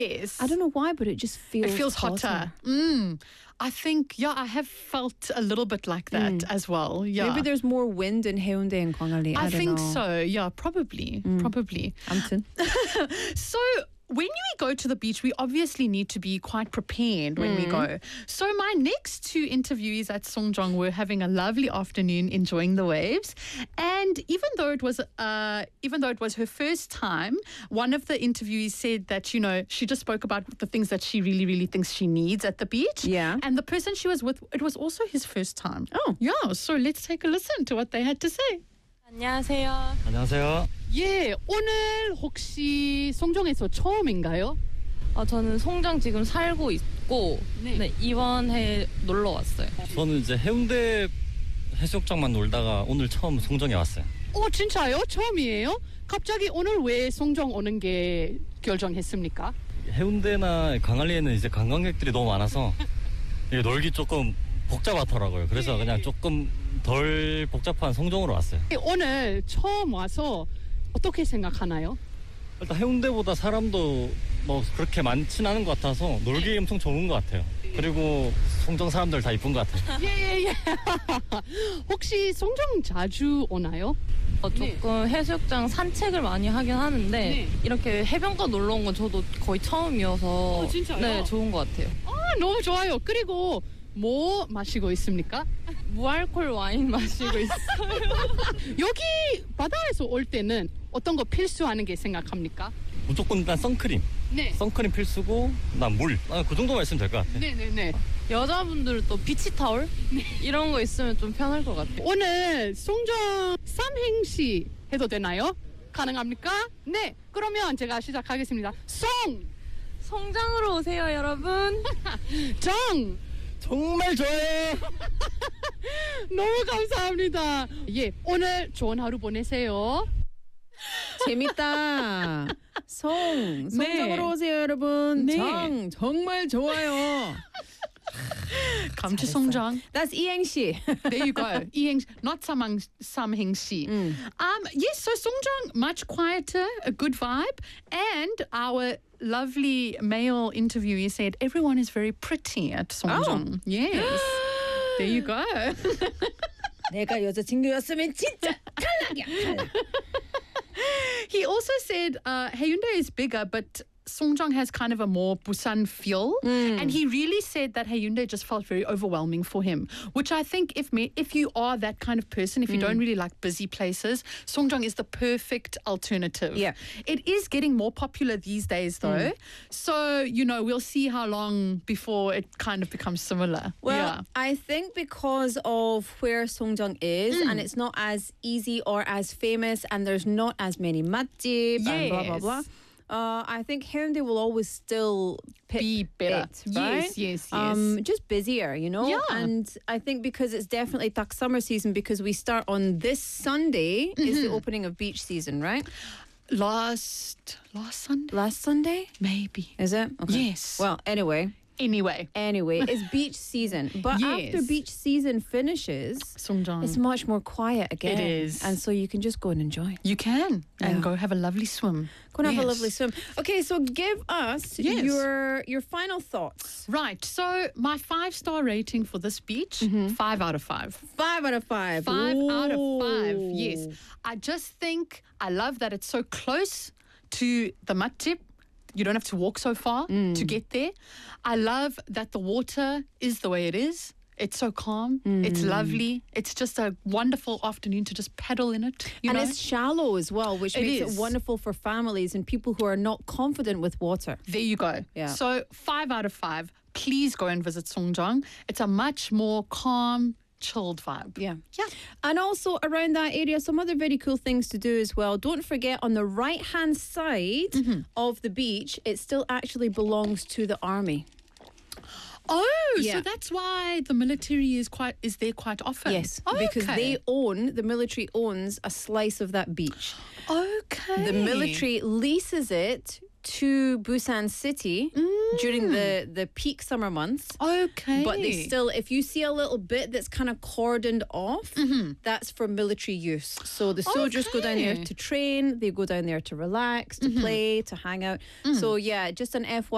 Yes. I don't know why, but it just feels It feels hotter. I think, I have felt a little bit like that as well. Yeah. Maybe there's more wind in Haeundae and Gwangalli. I don't think know. so. Yeah, probably. Probably. 아무튼. So when we go to the beach, we obviously need to be quite prepared when we go. So my next two interviewees at Songjeong were having a lovely afternoon enjoying the waves. And even though it was her first time, one of the interviewees said that, she just spoke about the things that she really, really thinks she needs at the beach. Yeah. And the person she was with, it was also his first time. Oh. Yeah, so let's take a listen to what they had to say. 안녕하세요. 안녕하세요. 예, 오늘 혹시 송정에서 처음인가요? 저는 송정 지금 살고 있고 네, 이번 해 놀러 왔어요. 저는 이제 해운대 해수욕장만 놀다가 오늘 처음 송정에 왔어요. 진짜요? 처음이에요? 갑자기 오늘 왜 송정 오는 게 결정했습니까? 해운대나 광안리에는 이제 관광객들이 너무 많아서 이게 놀기 조금 복잡하더라고요. 그래서 그냥 조금 덜 복잡한 송정으로 왔어요. 오늘 처음 와서 어떻게 생각하나요? 일단 해운대보다 사람도 뭐 그렇게 많진 않은 것 같아서 놀기 엄청 좋은 것 같아요. 그리고 송정 사람들 다 이쁜 것 같아요. 예. 혹시 송정 자주 오나요? 조금 해수욕장 산책을 많이 하긴 하는데 이렇게 해변가 놀러 온 건 저도 거의 처음이어서 진짜요? 네, 좋은 것 같아요. 너무 좋아요. 그리고 뭐 마시고 있습니까? 무알콜 와인 마시고 있어요. 여기 바다에서 올 때는 어떤 거 필수하는 게 생각합니까? 무조건 일단 선크림. 네. 선크림 필수고 난 물. 그 정도만 있으면 될 것 같아요. 네네네. 여자분들은 또 비치타올? 이런 거 있으면 좀 편할 것 같아요. 오늘 송정 삼행시 해도 되나요? 가능합니까? 네. 그러면 제가 시작하겠습니다. 송정으로 오세요, 여러분. 정. 정말 좋아요. 너무 감사합니다. 예, 오늘 좋은 하루 보내세요. 재밌다. 송정으로 오세요, 여러분. 네. 정말 좋아요. Come to Songjeong. That's 이행시. There you go. Not samhengsi. Yes, so Songjeong, much quieter, a good vibe. And our lovely male interviewee said everyone is very pretty at Songjeong. Yes. There you go. 내가 여자친구였으면 진짜 탈락이야. 탈락. He also said Haeundae is bigger, but Songjeong has kind of a more Busan feel. And he really said that Haeundae just felt very overwhelming for him, which I think if you are that kind of person, if you don't really like busy places, Songjeong is the perfect alternative. Yeah. It is getting more popular these days though. So, we'll see how long before it kind of becomes similar. Well, yeah. I think because of where Songjeong is, and it's not as easy or as famous, and there's not as many matjib and blah, blah, blah. I think Haeundae will always still Be better. it, right? Yes. Just busier, Yeah. And I think because it's definitely tak summer season, because we start on this Sunday is the opening of beach season, right? Last Sunday? Last Sunday? Maybe. Is it? Okay. Yes. Well, anyway, it's beach season. But Yes. after beach season finishes, Songjeong. it's much more quiet again. It is. And so you can just go and enjoy. You can. And Yeah. go have a lovely swim. Go and have a Yes. lovely swim. Okay, so give us Yes. your final thoughts. Right. So my 5-star rating for this beach, 5 out of 5. 5 out of 5. 5 out of 5. Ooh. Yes. I just think I love that it's so close to the matjib. You don't have to walk so far to get there. I love that the water is the way it is. It's so calm. It's lovely. It's just a wonderful afternoon to just paddle in it. And it's shallow as well, which It makes is. it wonderful for families and people who are not confident with water. There you go. Yeah. So 5 out of 5. Please go and visit Songjeong. It's a much more calm, chilled vibe. Yeah. Yeah. And also around that area, some other very cool things to do as well. Don't forget, on the right-hand side of the beach, it still actually belongs to the army. Oh, Yeah. so that's why the military is there quite often. Yes, Oh, because okay. the military owns a slice of that beach. Okay. The military leases it to Busan City during the peak summer months. Okay. But they still, if you see a little bit that's kind of cordoned off, that's for military use. So the soldiers go down there Okay. to train, they go down there to relax, to play, to hang out. So yeah, just an FYI.